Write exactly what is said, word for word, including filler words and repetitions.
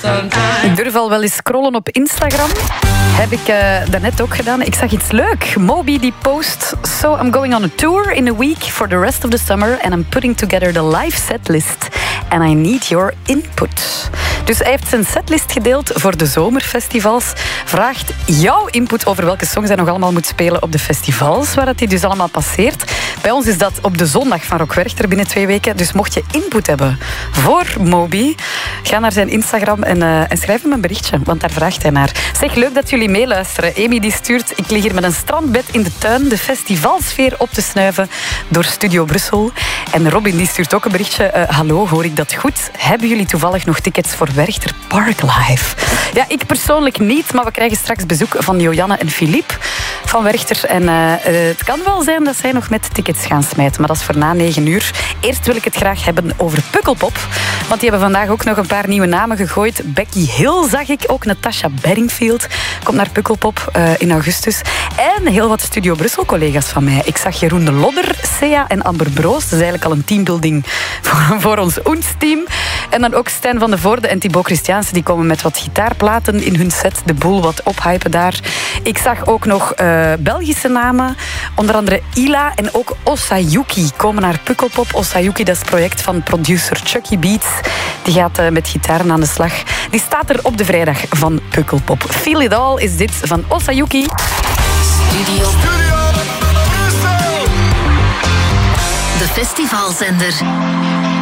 Ik durf al wel eens scrollen op Instagram. Heb ik uh, daarnet ook gedaan. Ik zag iets leuk. Moby die post... So I'm going on a tour in a week for the rest of the summer and I'm putting together the live setlist and I need your input. Dus hij heeft zijn setlist gedeeld voor de zomerfestivals. Vraagt jouw input over welke songs hij nog allemaal moet spelen op de festivals, waar hij dus allemaal passeert. Bij ons is dat op de zondag van Rock Werchter binnen twee weken. Dus mocht je input hebben voor Moby, ga naar zijn Instagram en, uh, en schrijf hem een berichtje, want daar vraagt hij naar. Zeg, leuk dat jullie meeluisteren. Amy die stuurt, ik lig hier met een strandbed in de tuin de festivalsfeer op te snuiven door Studio Brussel. En Robin die stuurt ook een berichtje. Uh, hallo, hoor ik dat goed? Hebben jullie toevallig nog tickets voor Werchter Park Live? Ja, ik persoonlijk niet, maar we krijgen straks bezoek van Joanne en Philippe van Werchter. En uh, het kan wel zijn dat zij nog met tickets gaan smijten, maar dat is voor na negen uur. Eerst wil ik het graag hebben over Pukkelpop, want die hebben vandaag ook nog een paar nieuwe namen gegooid. Becky Hill zag ik, ook Natasha Bedingfield komt naar Pukkelpop uh, in augustus. En heel wat Studio Brussel-collega's van mij. Ik zag Jeroen de Lodder, Sea en Amber Broos. Dat is eigenlijk al een teambuilding voor, voor ons Oens-team. En dan ook Stijn van de Voorde en Thibaut Christiaanse. Die komen met wat gitaarplaten in hun set. De boel wat ophypen daar. Ik zag ook nog uh, Belgische namen. Onder andere Ila en ook Osayuki komen naar Pukkelpop. Osayuki, dat is het project van producer Chucky Beats. Die gaat uh, met gitaren aan de slag. Die staat er op de vrijdag van Pukkelpop. Feel It All is dit van Osayuki. Studio. De festivalzender.